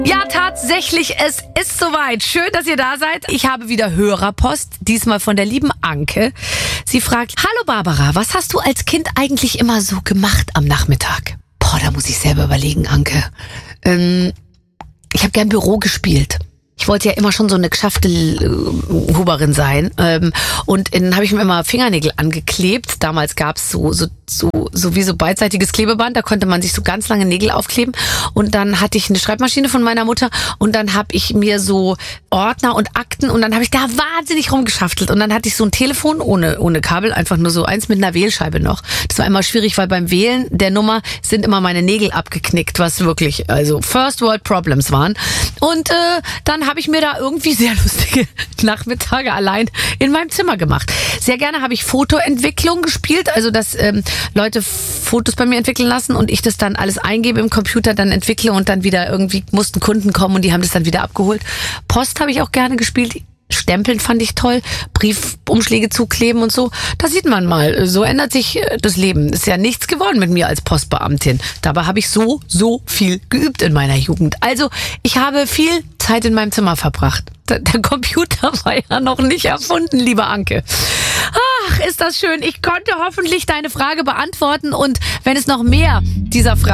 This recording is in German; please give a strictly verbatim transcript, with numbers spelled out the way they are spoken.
Ja, tatsächlich, es ist soweit. Schön, dass ihr da seid. Ich habe wieder Hörerpost, diesmal von der lieben Anke. Sie fragt, hallo Barbara, was hast du als Kind eigentlich immer so gemacht am Nachmittag? Boah, da muss ich selber überlegen, Anke. Ähm, ich habe gern Büro gespielt. Ich wollte ja immer schon so eine Geschäftelhuberin sein. Ähm, und dann habe ich mir immer Fingernägel angeklebt. Damals gab's so, so, so, so wie so beidseitiges Klebeband. Da konnte man sich so ganz lange Nägel aufkleben. Und dann hatte ich eine Schreibmaschine von meiner Mutter. Und dann habe ich mir so Ordner und Akten. Und dann habe ich da wahnsinnig rumgeschaftelt. Und dann hatte ich so ein Telefon ohne, ohne Kabel. Einfach nur so eins mit einer Wählscheibe noch. Das war immer schwierig, weil beim Wählen der Nummer sind immer meine Nägel abgeknickt. Was wirklich, also First World Problems waren. Und äh, dann habe ich mir da irgendwie sehr lustige Nachmittage allein in meinem Zimmer gemacht. Sehr gerne habe ich Fotoentwicklung gespielt, also dass ähm, Leute Fotos bei mir entwickeln lassen und ich das dann alles eingebe im Computer, dann entwickle und dann wieder irgendwie mussten Kunden kommen und die haben das dann wieder abgeholt. Post habe ich auch gerne gespielt. Stempeln fand ich toll, Briefumschläge zukleben und so. Da sieht man mal, so ändert sich das Leben. Ist ja nichts geworden mit mir als Postbeamtin. Dabei habe ich so, so viel geübt in meiner Jugend. Also ich habe viel Zeit in meinem Zimmer verbracht. Der, der Computer war ja noch nicht erfunden, liebe Anke. Ach, ist das schön. Ich konnte hoffentlich deine Frage beantworten und wenn es noch mehr dieser Frage